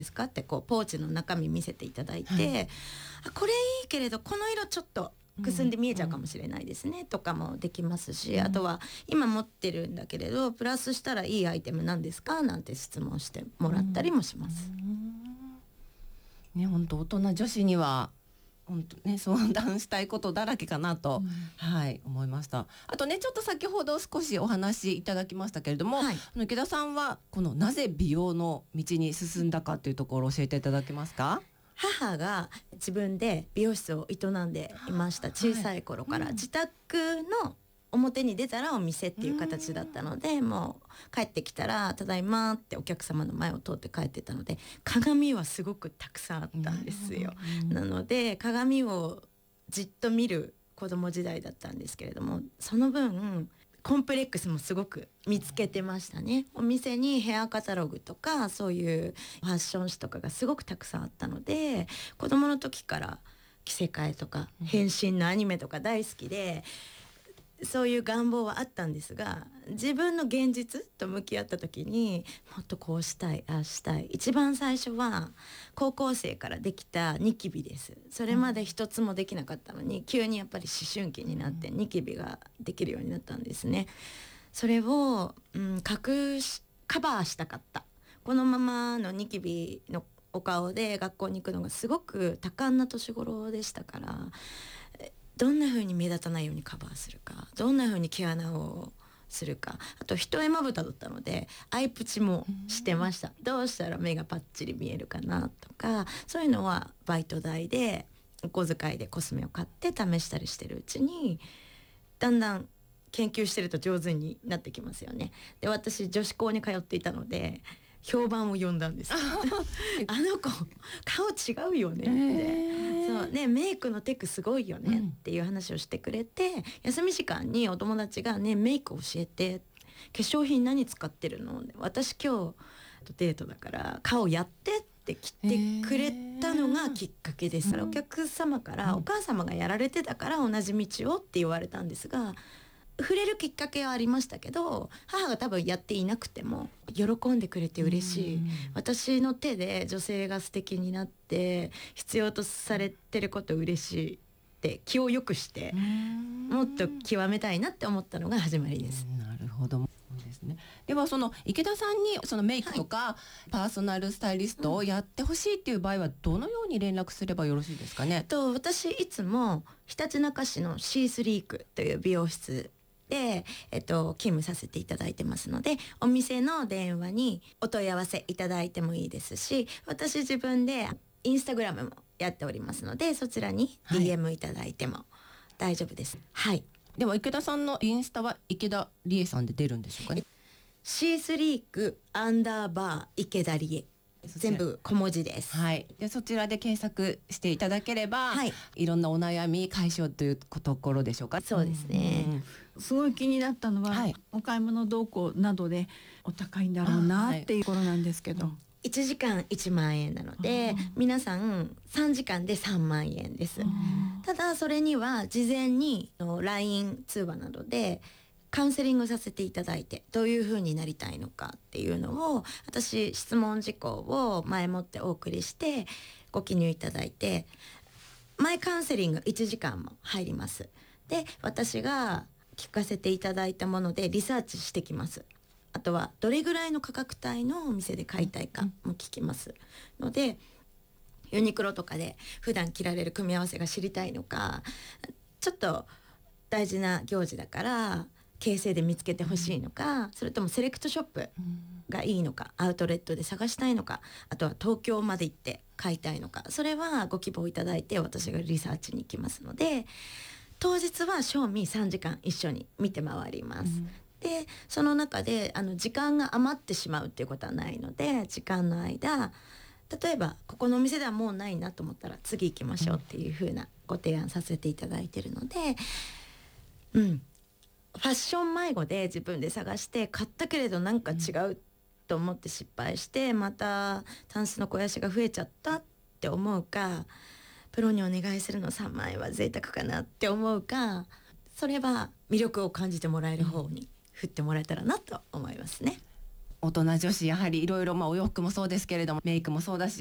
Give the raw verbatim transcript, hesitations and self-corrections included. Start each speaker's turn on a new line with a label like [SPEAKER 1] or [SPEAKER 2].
[SPEAKER 1] ですかってこうポーチの中身見せていただいて、はい、あこれいいけれどこの色ちょっとくすんで見えちゃうかもしれないですね、うん、とかもできますし、うん、あとは今持ってるんだけれどプラスしたらいいアイテムなんですかなんて質問してもらったりもします、
[SPEAKER 2] うん、ね、本当大人女子には本当ね、相談したいことだらけかなと、うん、はい思いました。あとねちょっと先ほど少しお話いただきましたけれども、はい、あの池田さんはこのなぜ美容の道に進んだかというところを教えていただけますか？
[SPEAKER 1] 母が自分で美容室を営んでいました。小さい頃から、はい、うん、自宅の表に出たらお店っていう形だったので、もう帰ってきたらただいまってお客様の前を通って帰ってたので、鏡はすごくたくさんあったんですよ。なので鏡をじっと見る子供時代だったんですけれども、その分コンプレックスもすごく見つけてましたね。お店にヘアカタログとかそういうファッション誌とかがすごくたくさんあったので、子供の時から着せ替えとか変身のアニメとか大好きで、そういう願望はあったんですが、自分の現実と向き合った時にもっとこうしたいああしたい、一番最初は高校生からできたニキビです。それまで一つもできなかったのに、急にやっぱり思春期になってニキビができるようになったんですね。それを、うん、隠しカバーしたかった。このままのニキビのお顔で学校に行くのがすごく多感な年頃でしたから、どんな風に目立たないようにカバーするか、どんな風に毛穴をするか、あと一重まぶただったのでアイプチもしてました。どうしたら目がパッチリ見えるかなとか、そういうのはバイト代でお小遣いでコスメを買って試したりしてるうちに、だんだん研究してると上手になってきますよね。で、私女子校に通っていたので評判を呼んだんですあの子顔違うよねって、えー、そうね、メイクのテクすごいよねっていう話をしてくれて、うん、休み時間にお友達がね、メイク教えて、化粧品何使ってるの、私今日デートだから顔やってって来てくれたのがきっかけです、えー、お客様から、うん、お母様がやられてたから同じ道をって言われたんですが、触れるきっかけはありましたけど、母が多分やっていなくても喜んでくれて嬉しい、私の手で女性が素敵になって必要とされてること嬉しいって気を良くしてもっと極めたいなって思ったのが始まりです。
[SPEAKER 2] なるほどですね。ではその池田さんにそのメイクとか、はい、パーソナルスタイリストをやってほしいっていう場合はどのように連絡すればよろしいですかね？
[SPEAKER 1] と私いつもひたちなか市のシースリークという美容室で、えっと、勤務させていただいてますので、お店の電話にお問い合わせいただいてもいいですし、私自分でインスタグラムもやっておりますので、そちらに ディーエム いただいても大丈夫です。はい、はい、
[SPEAKER 2] でも池田さんのインスタは池田理恵さんで出るんでしょうかね？
[SPEAKER 1] シースリークアンダーバー池田理恵、全部小文字です。
[SPEAKER 2] はい、でそちらで検索していただければ、はい、いろんなお悩み解消というところでしょうか？
[SPEAKER 1] そうですね、
[SPEAKER 3] うんうん、すごい気になったのは、はい、お買い物動向などでお高いんだろうなっていうところなんですけど、はい、
[SPEAKER 1] いちじかんいちまんえんなので皆さんさんじかんでさんまんえんです。ただそれには事前に ライン 通話などでカウンセリングさせていただいて、どういう風になりたいのかっていうのを私質問事項を前もってお送りしてご記入いただいて、前カウンセリングいちじかんも入ります。で、私が聞かせていただいたものでリサーチしてきます。あとはどれぐらいの価格帯のお店で買いたいかも聞きますので、ユニクロとかで普段着られる組み合わせが知りたいのか、ちょっと大事な行事だから京成で見つけてほしいのか、それともセレクトショップがいいのか、アウトレットで探したいのか、あとは東京まで行って買いたいのか、それはご希望いただいて私がリサーチに行きますので、当日は賞味さんじかん一緒に見て回ります、うん、でその中であの時間が余ってしまうっていうことはないので、時間の間例えばここのお店ではもうないなと思ったら次行きましょうっていう風なご提案させていただいているので、うんファッション迷子で自分で探して買ったけれどなんか違うと思って失敗して、またタンスの肥やしが増えちゃったって思うか、プロにお願いするのさんまんえんは贅沢かなって思うか、それは魅力を感じてもらえる方に振ってもらえたらなと思いますね。
[SPEAKER 2] 大人女子やはりいろいろまあお洋服もそうですけれどもメイクもそうだし